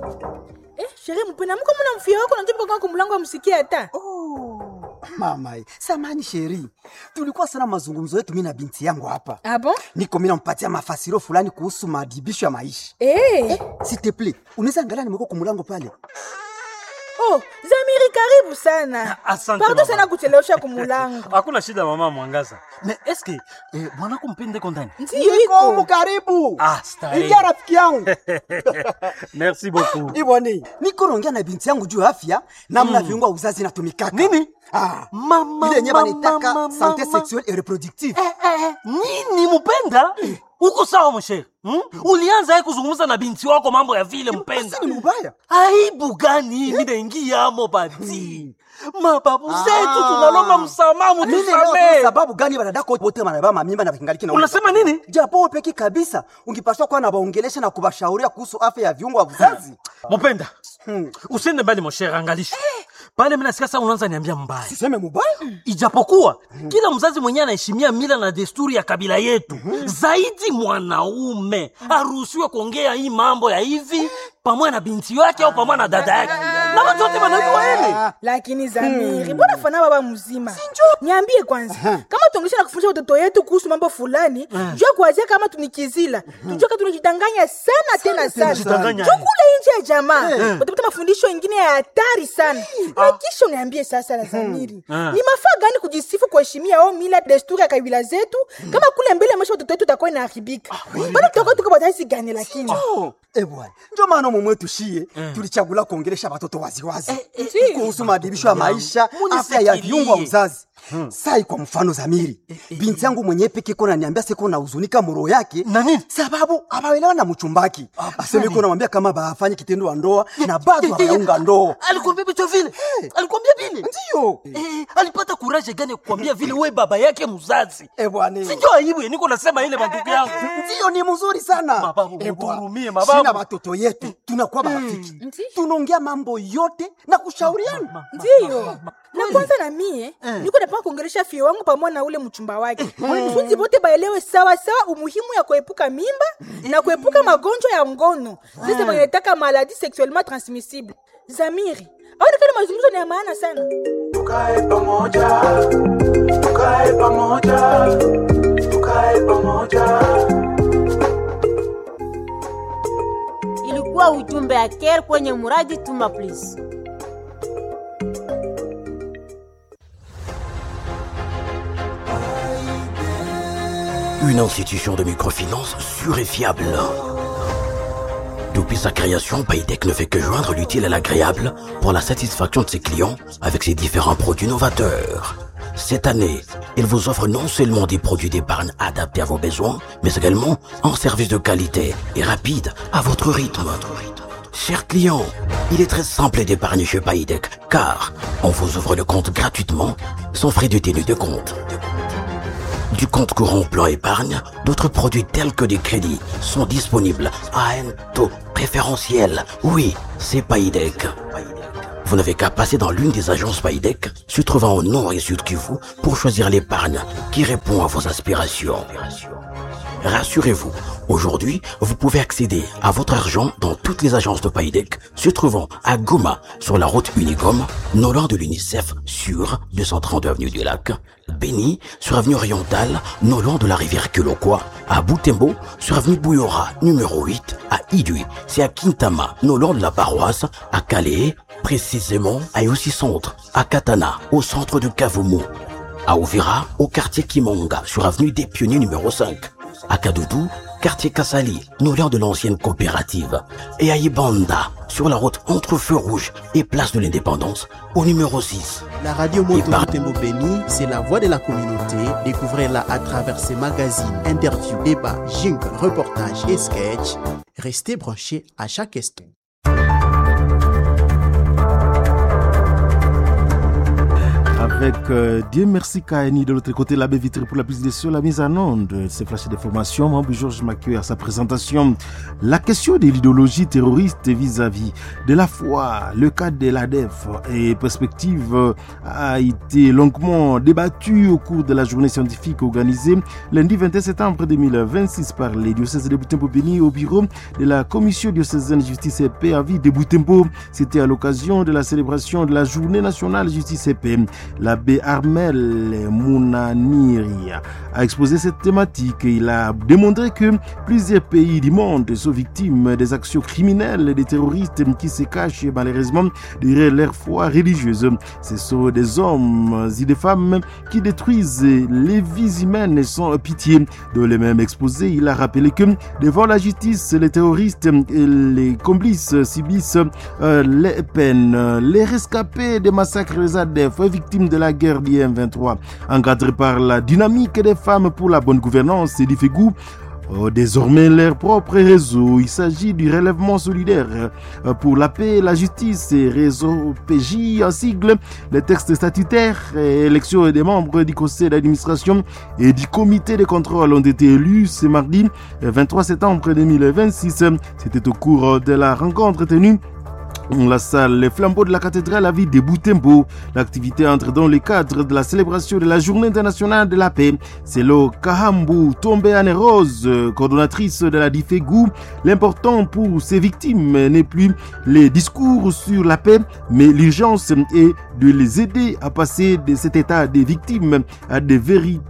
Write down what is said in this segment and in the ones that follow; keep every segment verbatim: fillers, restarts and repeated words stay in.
Eh, chérie, mpena mko mna mfia wako unatoka kwa kumlango amsikie hata. Oh, mama, samani chérie. Tulikuwa sana mazungumzo yetu mimi na binti yangu hapa. Ah bon? Niko mimi nampatia mafasiro fulani kuhusu maadibisho ya maisha. Eh, eh s'il te plaît, unaweza angalia nimeko kumlango pale. Oh, Zamiri karibu sana. Asante. Pardon sana kuchelewesha kumulango. Hakuna shida mama Mwangaza. Mais est-ce que eh, mwana kumpende kondani? Ndio iko karibu. Ah, stari. Ingia rafiki yangu. Merci beaucoup. Iboni, niko naongea na binti yangu juu afya namna mm. viungo vya uzazi inatumikaka. Nini? Ah, mama ile nyama nitaka mama, santé mama. sexuelle et reproductive. Eh, eh, eh. Nini mpenda? Uko sawa mshe? Hmm? Ulianza yeye kuzungumza na binti wako mambo ya vile mpenda. Ni mbaya. Aibu gani mimi naingia amo bati? Mababu zetu tunalomba msamaha mtusamee. Sababu gani wanadako wote wanabeba mimba na kingaliki na unasema nini? Japo peki kabisa ungepaswa kuwa na waongelesha na kubashauria kuhusu afya ya viungo vya uzazi. Mpenda. Hmm. Usiende mbali mshe, angalisha. Pale mimi nasikia sasa unaanza niambia mbaya. Siseme mbaya. Ijapokuwa mm. kila mzazi mwenyewe anaheshimia mila na desturi ya kabila yetu. Mm. Zaidi mwanaume mm. aruhusiwe kuongea hii mambo ya hivi pamoja na binti yake au pamoja na dada yake. Na watu wote wanajua ile. Lakini Zamiri, mbona hmm. fana baba mzima? Niambie kwanza, kama tuongesha na kufundisha watoto wetu kuhusu mambo fulani, jua kuanzia kama tunikizila. Tujua kama tunajidanganya sana tena sana. Chukula nje ya jamaa. Utapata mafundisho mengine ya hatari sana. Na kisha uniambie sasa la Zamiri. Ni mafaa gani kujisifu kuheshimia au mila desturi ya kabila zetu kama kule mbele maisha watoto wetu utakuwa inaharibika? Bado tutakuwa tuko badaisi gani lakini? Eh bwana, ndio maana mume wetu shie mm. tulichagula kuongelesha watoto waziwazi eh, eh, kuhusu maadibisho ya maisha, afya ya viungo vya uzazi. Hmm. Sai kwa mfano Zamiri, eh, eh, binti yangu mwenyewe peke kona niambia siko na huzunika moro yake nani? Sababu abaelewa na mchumbaki. Aseme iko namwambia kama baafanye kitendo wa ndoa na bado hayaunga ndoa. Alikwambia vitu vile? Hey. Alikwambia vile? Ndio. Eh, alipata courage gani kukwambia vile wewe baba yake mzazi? Eh bwana. Sijui aibu niko nasema ile mandugu yangu. Ndio ni mzuri sana. Mababu mturumie mababu. Sina watoto yetu tunakuwa marafiki. Mm. Tunaongea mambo yote na kushauriana. Ndio. Na kwanza na mie mm. niko napaka kuongelesha fio wangu pamoja na ule mchumba wake. Wanafunzi mm. wote baelewe sawa sawa umuhimu ya kuepuka mimba mm. na kuepuka magonjwa ya ngono. Sasa mm. wanataka maladie sexuellement transmissible. Zamiri, au ndio mazungumzo ni ya maana sana. Tukae pamoja. Tukae pamoja. Tukae pamoja. Ilikuwa ujumbe ya Care kwenye muradi Tuma Please. Une institution de microfinance sûre et fiable. Depuis sa création, Paytech ne fait que joindre l'utile à l'agréable pour la satisfaction de ses clients avec ses différents produits novateurs. Cette année, il vous offre non seulement des produits d'épargne adaptés à vos besoins, mais également un service de qualité et rapide à votre rythme. Chers clients, il est très simple d'épargner chez Paytech car on vous ouvre le compte gratuitement sans frais de tenue de compte. Du compte courant plan épargne, d'autres produits tels que des crédits sont disponibles à un taux préférentiel. Oui, c'est Paytech. Vous n'avez qu'à passer dans l'une des agences Paytech, se trouvant au nord et sud Kivu, pour choisir l'épargne qui répond à vos aspirations. Rassurez-vous, aujourd'hui, vous pouvez accéder à votre argent dans toutes les agences de Paytech, se trouvant à Goma, sur la route Unicom, non loin de l'UNICEF, sur deux cent trente avenue du Lac, Béni, sur avenue Orientale, non loin de la rivière Kilokwa, à Boutembo, sur avenue Bouyora, numéro huit, à Idui, c'est à Kintama, non loin de la paroisse, à Calais, précisément à Yossi Centre, à Katana, au centre de Kavumu, à Ouvira, au quartier Kimonga, sur avenue des Pionniers numéro cinq, à Kadoudou, quartier Kassali, nord de l'ancienne coopérative, et à Ibanda, sur la route entre Feu Rouge et Place de l'Indépendance, au numéro six. La radio Moto Tembo Béni, c'est la voix de la communauté. Découvrez-la à travers ses magazines, interviews, débats, jingles, reportages et sketchs. Restez branchés à chaque instant. avec euh, Dieu merci Kaini. De l'autre côté, l'abbé Vitre pour la prise de sur la mise en onde. C'est Flash d'information. Moi, Georges m'accueille à sa présentation. La question de l'idéologie terroriste vis-à-vis de la foi, le cas de l'A D F et perspective euh, a été longuement débattue au cours de la journée scientifique organisée lundi vingt et un septembre deux mille vingt-six par les diocèses de Butembo-Béni au bureau de la commission diocésaine justice et paix à vie de Butembo. C'était à l'occasion de la célébration de la journée nationale justice et paix. L'abbé Armel Mounaniri a exposé cette thématique. Il a démontré que plusieurs pays du monde sont victimes des actions criminelles des terroristes qui se cachent malheureusement derrière leur foi religieuse. Ce sont des hommes et des femmes qui détruisent les vies humaines sans pitié. Dans le même exposé, il a rappelé que devant la justice, les terroristes et les complices subissent euh, les peines. Les rescapés des massacres des A D F, victimes de la guerre du M vingt-trois, encadrés par la dynamique des femmes pour la bonne gouvernance et du Fégou, Oh, désormais leur propre réseau. Il s'agit du relèvement solidaire pour la paix, la justice et réseau P J en sigle. Les textes statutaires et élections des membres du conseil d'administration et du comité de contrôle ont été élus ce mardi vingt-trois septembre deux mille vingt-six. C'était au cours de la rencontre tenue la salle Les Flambeaux de la cathédrale à ville de Butembo. L'activité entre dans le cadre de la célébration de la journée internationale de la paix. C'est le Kahambu Tombeane Rose, coordonnatrice de la Difegou. L'important pour ces victimes n'est plus les discours sur la paix, mais l'urgence est de les aider à passer de cet état des victimes à des véritables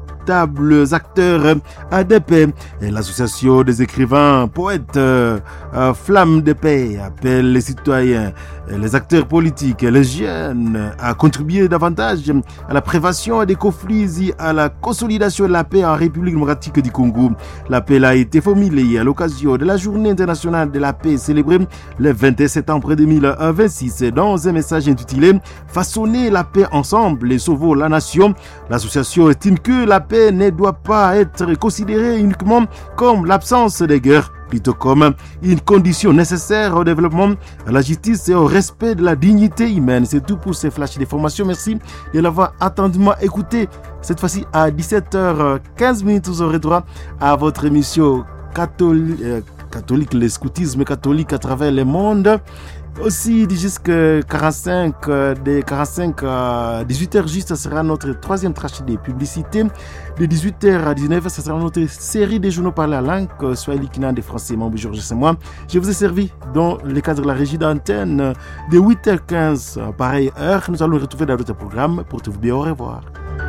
acteurs A D P. Et l'association des écrivains, poètes, euh, euh, Flamme de paix appelle les citoyens, les acteurs politiques, les jeunes à contribuer davantage à la prévention des conflits et à la consolidation de la paix en République démocratique du Congo. L'appel a été formulé à l'occasion de la journée internationale de la paix célébrée le vingt et un septembre deux mille vingt-six dans un message intitulé Façonner la paix ensemble et sauver la nation. L'association estime que la paix ne doit pas être considérée uniquement comme l'absence de guerre, plutôt comme une condition nécessaire au développement, à la justice et au respect de la dignité humaine. C'est tout pour ces flashs d'information. Merci de l'avoir attentivement écouté. Cette fois-ci, à dix-sept heures quinze, vous aurez droit à votre émission catholique, euh, catholique, le scoutisme catholique à travers le monde. Aussi, jusqu'à quarante-cinq, de quarante-cinq à dix-huit heures juste, ce sera notre troisième tranche de publicité. De dix-huit heures à dix-neuf heures, ce sera notre série de journaux par la langue, soit l'équivalent des Français. Mon Georges, c'est moi. Je vous ai servi dans le cadre de la régie d'antenne de huit heures quinze, pareille heure. Nous allons nous retrouver dans d'autres programmes. Pour tout vous bien, au revoir.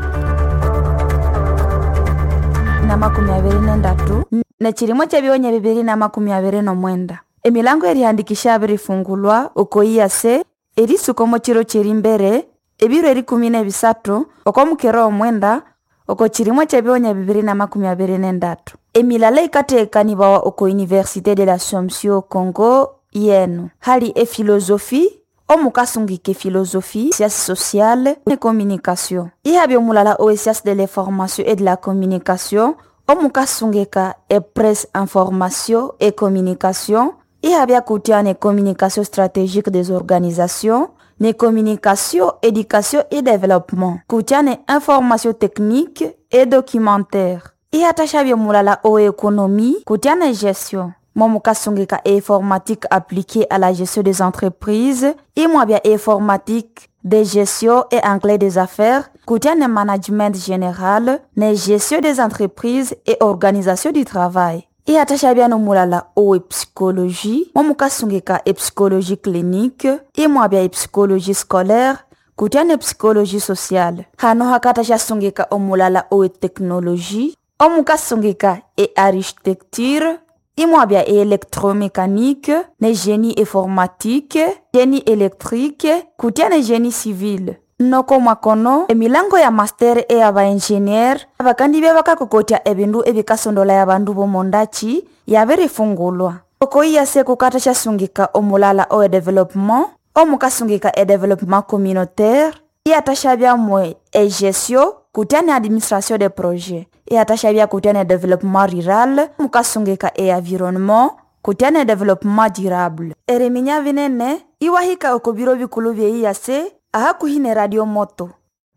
Na makumi abiri na ndatu na chilimo cha bionya bibiri na makumi abiri na mwenda emilango erihandikisha abirifungulwa okoiya se erisukomo chiro chiri mbere ebiro eri kumi na bisatu okomukero omwenda oko chilimo cha bionya bibiri na makumi abiri na ndatu emilala ikatekanibawa oko Université de l'Assomption Congo yenu hali e philosophie omukasungike philosophie, sciences sociales et communication. Ihabi omulala o sciences de l'information et de la communication, omukasungeka e presse information et communication. Ihabi akutia ne communication stratégique des organisations, ne communication, éducation et développement. Kutia ne information technique et documentaire. Ihatashabi omulala o économie, kutia ne gestion. Momukasungeka e informatique appliquée à la gestion des entreprises et moi bien informatique de gestion et anglais des affaires, coutient le management général, ne gestion des entreprises et organisation du travail. Et attaché bien au mulala o psychologie, momukasungeka e psychologie clinique et moi bien e psychologie scolaire, coutient le psychologie sociale. Hano hakatasha sungeka o mulala o technologie, omukasungeka e architecture, imwabia et électromécanique, ne génie informatique, génie électrique, kutia ne génie civil. Noko mwakono, emilango ya master e aba engineer, abakandi bya bakakokotia ebindu ebikasondola ya bandu bomondachi, yabere fungulwa. Oko iya se kukatasha sungika omulala o développement, omukasungika e développement communautaire, iatasha bya mwe e gestion, kutia ne administration des projets. Et attaché à côté de développement rural, mukasungeka et environnement, côté de développement durable. Et reminya vinene, iwahika okobiro bikulu bye yase, aha kuhine radio moto.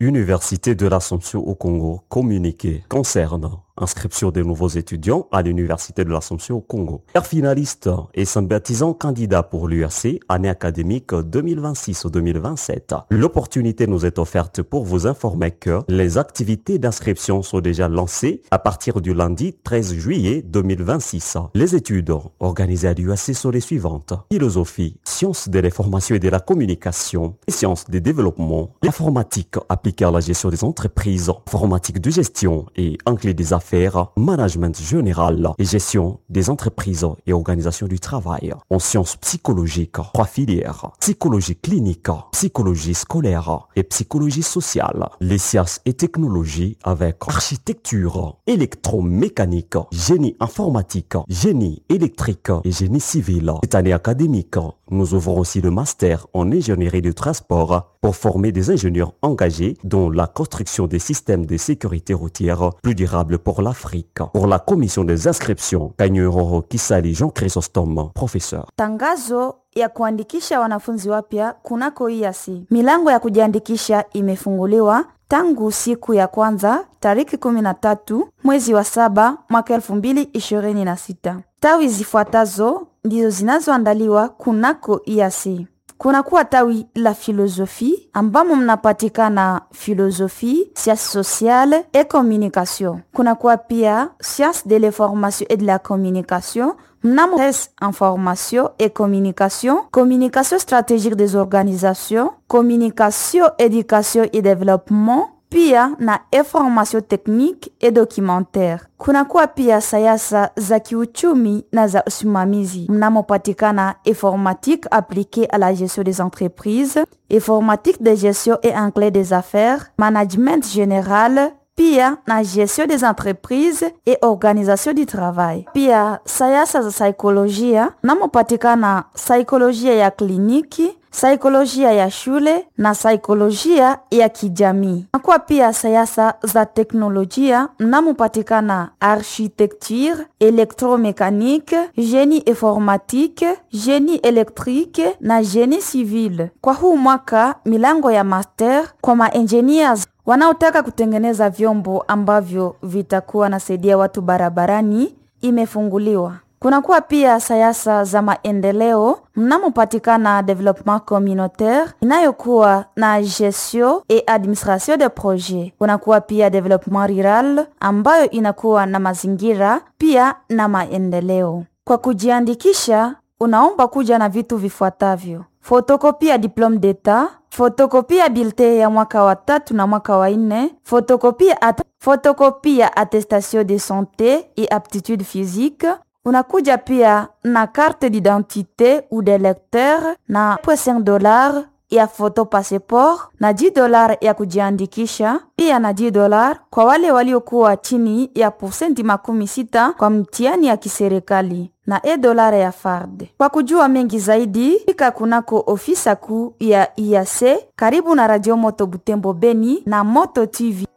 Université de l'Assomption au Congo, communiqué concerne inscription des nouveaux étudiants à l'Université de l'Assomption au Congo. Père finaliste et sympathisant candidat pour l'U A C, année académique deux mille vingt-six deux mille vingt-sept. L'opportunité nous est offerte pour vous informer que les activités d'inscription sont déjà lancées à partir du lundi treize juillet deux mille vingt-six. Les études organisées à l'U A C sont les suivantes. Philosophie, sciences de l'information et de la communication, sciences des développements, l'informatique appliquée à la gestion des entreprises, informatique de gestion et anglais des affaires, management général et gestion des entreprises et organisation du travail. En sciences psychologiques, trois filières, psychologie clinique, psychologie scolaire et psychologie sociale. Les sciences et technologies avec architecture, électromécanique, génie informatique, génie électrique et génie civil. Cette année académique, nous ouvrons aussi le master en ingénierie du transport pour former des ingénieurs engagés dans la construction des systèmes de sécurité routière plus durables pour l'Afrique. Pour la commission des inscriptions, Kanyuroro Kisali Jean Chrysostome, professeur. Tangazo ya kuandikisha wanafunzi wapya kunako I A C. Milango ya kujiandikisha imefunguliwa tangu siku ya kwanza tariki kumi na tatu mwezi wa saba mwaka elfu mbili ishirini na sita. Tawi zifuatazo ndizo zinazoandaliwa kunako I A C. Kuna kuwa tawi la filosofi ambamo mnapatikana filosofi, sciences sociales et communication. Kuna kuwa pia sciences de l'information et de la communication, mnamo information et communication, communication stratégique des organisations, communication, éducation et développement, pia na information technique et documentaire. Kuna kuwa pia sayasa za kiuchumi na za usimamizi. Mnamopatikana informatique appliquée à la gestion des entreprises, informatique de gestion et anglais des affaires, management général, pia na gestion des entreprises et organisation du travail. Pia sayasa za saikolojia, mnamopatikana saikolojia ya kliniki, saikolojia ya shule na saikolojia ya kijamii. Kwa pia sayasa za teknolojia mnamopatikana architecture, électromécanique, génie informatique, génie électrique na génie civil. Kwa huu mwaka milango ya master kwa ma-engineers wanaotaka kutengeneza vyombo ambavyo vitakuwa nasaidia watu barabarani imefunguliwa. Kuna kuwa pia sayasa za maendeleo mnamopatikana development communautaire inayokuwa na gestion et administration de projet. Kuna kuwa pia development rural ambayo inakuwa na mazingira pia na maendeleo. Kwa kujiandikisha unaomba kuja na vitu vifuatavyo: fotokopia diplome d'etat, fotokopia bulletin ya mwaka wa tatu na mwaka wa nne, fotokopia at fotokopia attestation de santé et aptitude physique. Unakuja pia na carte d'identité ou de lecteur na cinq dollars ya photo passeport na dix dollars ya kujiandikisha, pia na dix dollars kwa wale waliokuwa chini ya posenti makumi sita kwa mtihani ya kiserikali na e dollars ya F A R D. Kwa kujua mengi zaidi, fika kunako ofisa kuu ya I A C karibu na Radio Moto Butembo Beni na Moto T V.